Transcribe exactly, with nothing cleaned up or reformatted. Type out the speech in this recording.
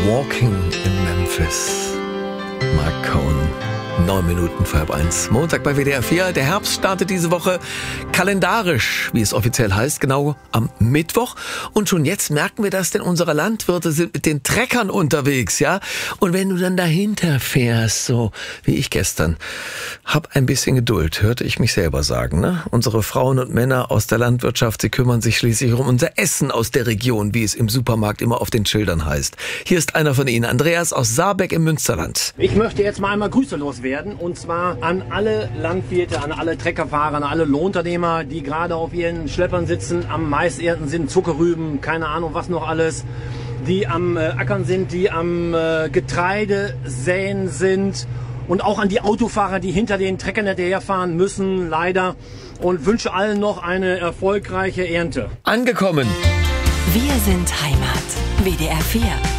Walking in Memphis. Mark Cohn. Neun Minuten vor halb eins. Montag bei W D R vier. Der Herbst startet diese Woche kalendarisch, wie es offiziell heißt, genau am Mittwoch. Und schon jetzt merken wir das, denn unsere Landwirte sind mit den Treckern unterwegs, ja. Und wenn du dann dahinter fährst, so wie ich gestern, hab ein bisschen Geduld, hörte ich mich selber sagen, ne? Unsere Frauen und Männer aus der Landwirtschaft, sie kümmern sich schließlich um unser Essen aus der Region, wie es im Supermarkt immer auf den Schildern heißt. Hier ist einer von ihnen, Andreas aus Saarbeck im Münsterland. Ich möchte jetzt mal einmal Grüße loswerden. Und zwar an alle Landwirte, an alle Treckerfahrer, an alle Lohnunternehmer, die gerade auf ihren Schleppern sitzen, am Mais ernten sind, Zuckerrüben, keine Ahnung was noch alles, die am äh, Ackern sind, die am äh, Getreide säen sind, und auch an die Autofahrer, die hinter den Treckern hinterherfahren müssen, leider, und wünsche allen noch eine erfolgreiche Ernte. Angekommen. Wir sind Heimat. W D R vier.